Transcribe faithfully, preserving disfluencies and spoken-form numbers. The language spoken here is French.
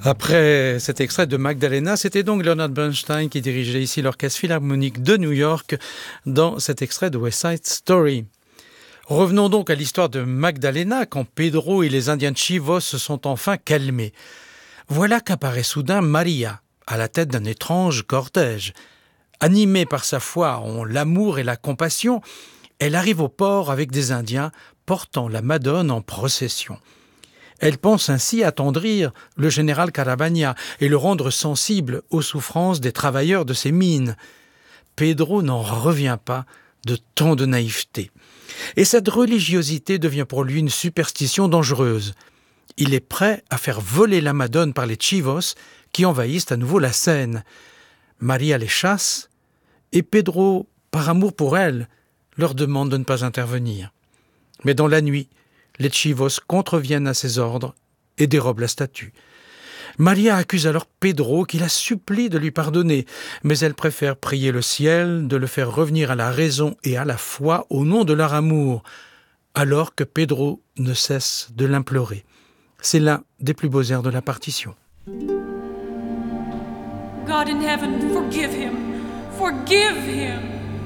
Après cet extrait de Magdalena, c'était donc Leonard Bernstein qui dirigeait ici l'Orchestre Philharmonique de New York dans cet extrait de West Side Story. Revenons donc à l'histoire de Magdalena quand Pedro et les Indiens Chivos se sont enfin calmés. Voilà qu'apparaît soudain Maria, à la tête d'un étrange cortège. Animée par sa foi en l'amour et la compassion, elle arrive au port avec des Indiens portant la Madone en procession. Elle pense ainsi attendrir le général Caravagna et le rendre sensible aux souffrances des travailleurs de ces mines. Pedro n'en revient pas de tant de naïveté. Et cette religiosité devient pour lui une superstition dangereuse. Il est prêt à faire voler la Madone par les Chivos qui envahissent à nouveau la Seine. Maria les chasse et Pedro, par amour pour elle, leur demande de ne pas intervenir. Mais dans la nuit, les Chivos contreviennent à ses ordres et dérobent la statue. Maria accuse alors Pedro qui la supplie de lui pardonner, mais elle préfère prier le ciel de le faire revenir à la raison et à la foi au nom de leur amour, alors que Pedro ne cesse de l'implorer. C'est l'un des plus beaux airs de la partition. God in heaven, forgive him, forgive him.